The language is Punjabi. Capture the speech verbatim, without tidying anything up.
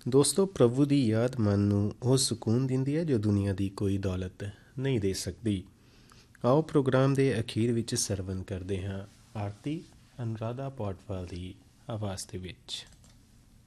ਦੋਸਤੋ, ਪ੍ਰਭੂ ਦੀ ਯਾਦ ਮਨ ਨੂੰ ਉਹ ਸਕੂਨ ਦਿੰਦੀ ਹੈ ਜੋ ਦੁਨੀਆ ਦੀ ਕੋਈ ਦੌਲਤ ਨਹੀਂ ਦੇ ਸਕਦੀ। ਆਓ ਪ੍ਰੋਗਰਾਮ ਦੇ ਅਖੀਰ ਵਿੱਚ ਸਰਵਨ ਕਰਦੇ ਹਾਂ ਆਰਤੀ ਅਨੁਰਾਧਾ ਪੌਡਵਾਲ ਦੀ ਆਵਾਜ਼ ਦੇ ਵਿੱਚ।